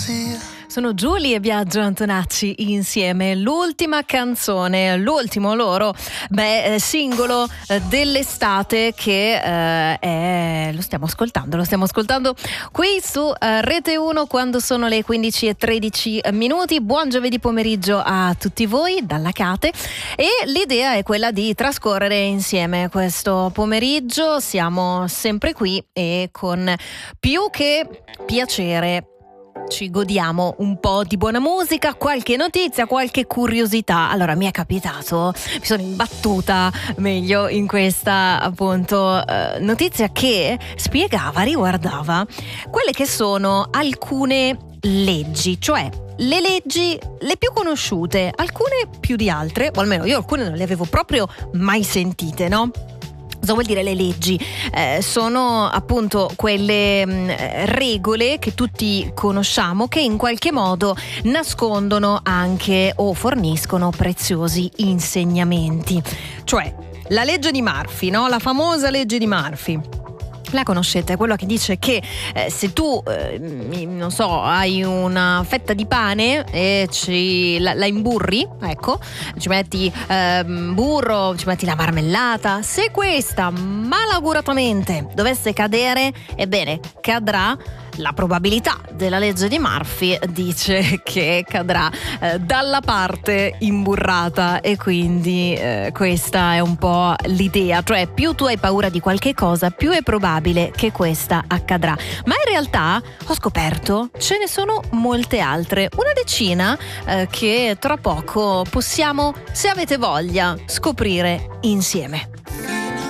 Sono Giulia e Biagio Antonacci insieme. L'ultima canzone, l'ultimo loro singolo dell'estate che lo stiamo ascoltando qui su Rete 1 quando sono le 15:13. Buon giovedì pomeriggio a tutti voi dalla Cate, e l'idea è quella di trascorrere insieme questo pomeriggio. Siamo sempre qui e con più che piacere ci godiamo un po' di buona musica, qualche notizia, qualche curiosità. Allora, mi è capitato, mi sono imbattuta meglio in questa appunto notizia che riguardava quelle che sono alcune leggi, cioè le leggi le più conosciute, alcune più di altre, o almeno io alcune non le avevo proprio mai sentite, no? Cosa vuol dire le leggi? Sono appunto quelle regole che tutti conosciamo, che in qualche modo nascondono anche o forniscono preziosi insegnamenti. Cioè, la legge di Murphy, no? La famosa legge di Murphy. La conoscete? Quello che dice che se tu, non so, hai una fetta di pane e la imburri, ecco, ci metti burro, ci metti la marmellata, se questa malauguratamente dovesse cadere, ebbene, cadrà. La probabilità della legge di Murphy dice che cadrà dalla parte imburrata, e quindi questa è un po' l'idea, cioè più tu hai paura di qualche cosa, più è probabile che questa accadrà. Ma in realtà ho scoperto ce ne sono molte altre, una decina che tra poco possiamo, se avete voglia, scoprire insieme.